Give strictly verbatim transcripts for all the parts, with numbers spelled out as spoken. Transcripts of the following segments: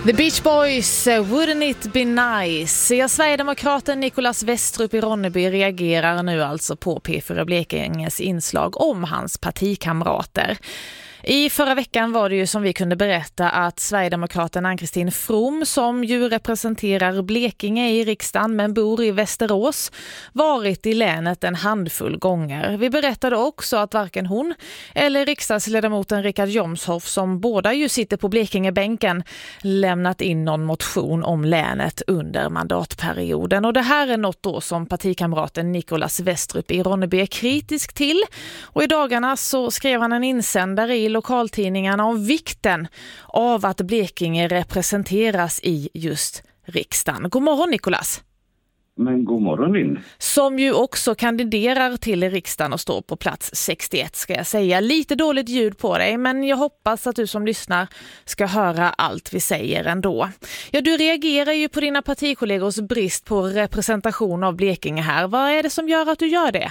The Beach Boys, Wouldn't It Be Nice? Ja, Sverigedemokraten Nicolas Westrup i Ronneby reagerar nu alltså på P fyra Blekinges inslag om hans partikamrater. I förra veckan var det ju som vi kunde berätta att Sverigedemokraten Ann-Kristin From, som ju representerar Blekinge i riksdagen men bor i Västerås, varit i länet en handfull gånger. Vi berättade också att varken hon eller riksdagsledamoten Richard Jomshof, som båda ju sitter på Blekingebänken, lämnat in någon motion om länet under mandatperioden. Och det här är något då som partikamraten Nicolas Westrup i Ronneby är kritisk till. Och i dagarna så skrev han en insändare i lokaltidningarna om vikten av att Blekinge representeras i just riksdagen. God morgon, Nicolas. Men god morgon, Linn. Som ju också kandiderar till riksdagen och står på plats sextioett, ska jag säga. Lite dåligt ljud på dig, men jag hoppas att du som lyssnar ska höra allt vi säger ändå. Ja, du reagerar ju på dina partikollegors brist på representation av Blekinge här. Vad är det som gör att du gör det?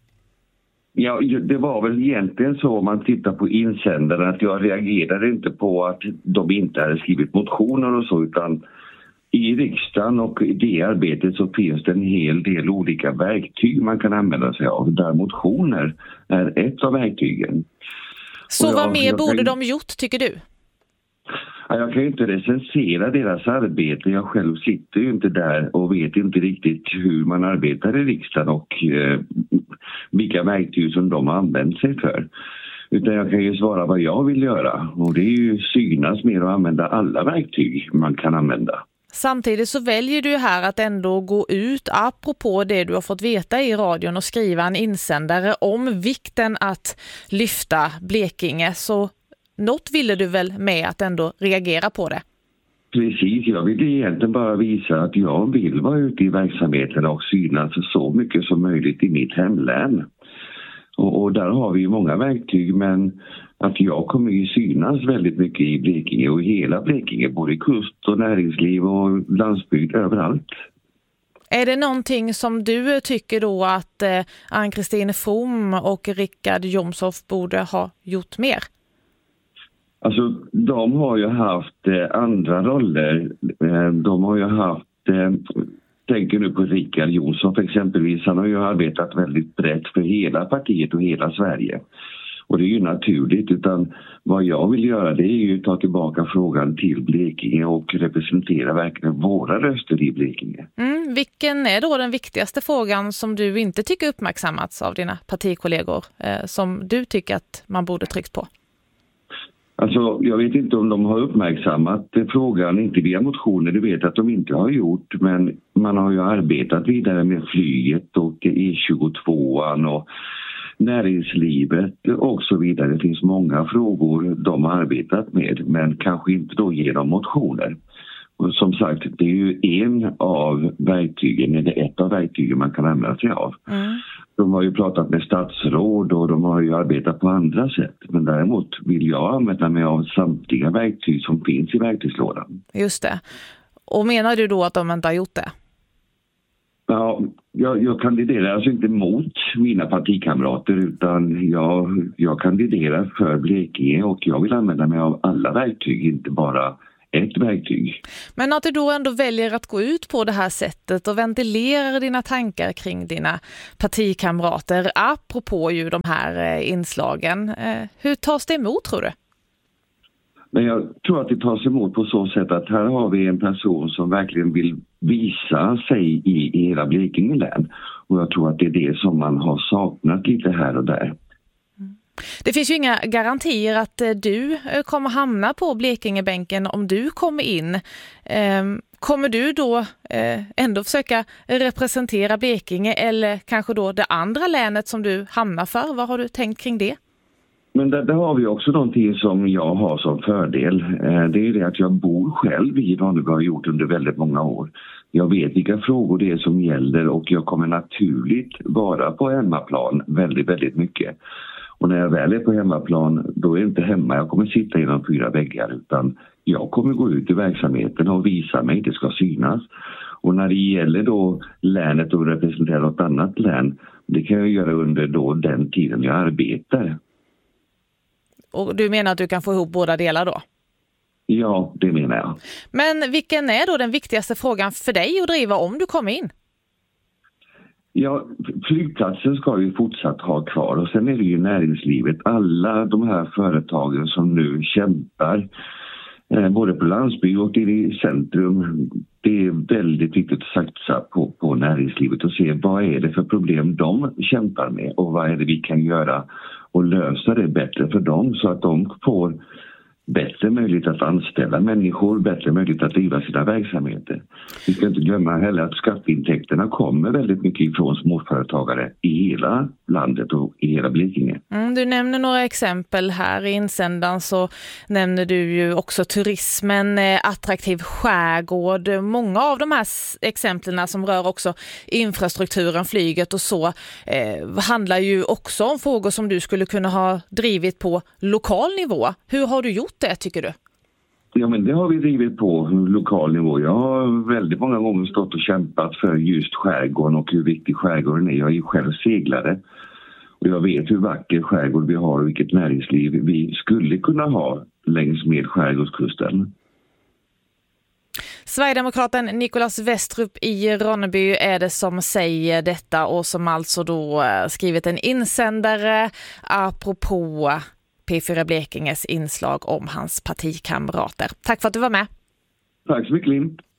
Ja, det var väl egentligen så om man tittar på insändaren att jag reagerade inte på att de inte hade skrivit motioner och så, utan i riksdagen och i det arbetet så finns det en hel del olika verktyg man kan använda sig av, där motioner är ett av verktygen. Så jag, vad mer jag borde kan, de gjort, tycker du? Jag kan ju inte recensera deras arbete. Jag själv sitter ju inte där och vet inte riktigt hur man arbetar i riksdagen och eh, vilka verktyg som de använder sig för. Utan jag kan ju svara vad jag vill göra. Och det är ju synas mer och använda alla verktyg man kan använda. Samtidigt så väljer du här att ändå gå ut apropå det du har fått veta i radion och skriva en insändare om vikten att lyfta Blekinge. Så något ville du väl med att ändå reagera på det? Precis, jag vill egentligen bara visa att jag vill vara ute i verksamheten och synas så mycket som möjligt i mitt hemlän. Och, och där har vi ju många verktyg, men att jag kommer ju synas väldigt mycket i Blekinge och i hela Blekinge, både i kust och näringsliv och landsbygd, överallt. Är det någonting som du tycker då att eh, Ann-Kristin From och Richard Jomshof borde ha gjort mer? Alltså, de har ju haft eh, andra roller. Eh, de har ju haft, eh, tänker nu på Richard Jomshof exempelvis, han har ju arbetat väldigt brett för hela partiet och hela Sverige. Och det är ju naturligt, utan vad jag vill göra det är ju ta tillbaka frågan till Blekinge och representera verkligen våra röster i Blekinge. Mm, vilken är då den viktigaste frågan som du inte tycker uppmärksammats av dina partikollegor, eh, som du tycker att man borde tryckt på? Alltså, jag vet inte om de har uppmärksammat frågan, inte via motioner, det vet att de inte har gjort, men man har ju arbetat vidare med flyget och E tjugotvåan och näringslivet och så vidare. Det finns många frågor de har arbetat med, men kanske inte då genom motioner. Och som sagt, det är ju en av verktygen, eller ett av verktygen man kan använda sig av. Mm. De har ju pratat med statsråd och de har ju arbetat på andra sätt. Men däremot vill jag använda mig av samtliga verktyg som finns i verktygslådan. Just det. Och menar du då att de inte har gjort det? Ja, jag, jag kandiderar alltså inte mot mina partikamrater, utan jag, jag kandiderar för Blekinge och jag vill använda mig av alla verktyg, inte bara ett verktyg. Men att du då ändå väljer att gå ut på det här sättet och ventilera dina tankar kring dina partikamrater apropå ju de här inslagen. Hur tas det emot, tror du? Men jag tror att det tas emot på så sätt att här har vi en person som verkligen vill visa sig i, i hela Blekinge län. Och jag tror att det är det som man har saknat lite här och där. Det finns ju inga garantier att du kommer hamna på Blekingebänken om du kommer in. Kommer du då ändå försöka representera Blekinge eller kanske då det andra länet som du hamnar för? Vad har du tänkt kring det? Men där, där har vi också någonting som jag har som fördel. Det är det att jag bor själv i Ronneby och har gjort under väldigt många år. Jag vet vilka frågor det är som gäller och jag kommer naturligt vara på hemmaplan väldigt, väldigt mycket. Och när jag väl är på hemmaplan, då är jag inte hemma. Jag kommer sitta inom fyra väggar, utan jag kommer gå ut i verksamheten och visa mig, det ska synas. Och när det gäller då länet och representera något annat län, det kan jag göra under då den tiden jag arbetar. Och du menar att du kan få ihop båda delar då? Ja, det menar jag. Men vilken är då den viktigaste frågan för dig att driva om du kommer in? Ja, flygplatsen ska vi fortsatt ha kvar och sen är det ju näringslivet. Alla de här företagen som nu kämpar eh, både på landsbygd och i centrum. Det är väldigt viktigt att satsa på, på näringslivet och se vad är det för problem de kämpar med och vad är det vi kan göra och lösa det bättre för dem så att de får bättre möjlighet att anställa människor, bättre möjlighet att driva sina verksamheter. Vi ska inte glömma heller att skatteintäkterna kommer väldigt mycket ifrån småföretagare i hela landet och i hela Blekinge. Mm, du nämner några exempel här i insändaren, så nämner du ju också turismen, eh, attraktiv skärgård. Många av de här exemplen som rör också infrastrukturen, flyget och så eh, handlar ju också om frågor som du skulle kunna ha drivit på lokal nivå. Hur har du gjort det, tycker du? Ja, men det har vi drivit på lokal nivå. Jag har väldigt många gånger stått och kämpat för just skärgården och hur viktig skärgården är. Jag är ju själv seglare och jag vet hur vacker skärgård vi har och vilket näringsliv vi skulle kunna ha längs med skärgårdskusten. Sverigedemokraten Nicolas Westrup i Ronneby är det som säger detta och som alltså då skrivit en insändare apropå P fyra Blekinges inslag om hans partikamrater. Tack för att du var med. Tack så mycket, Linn.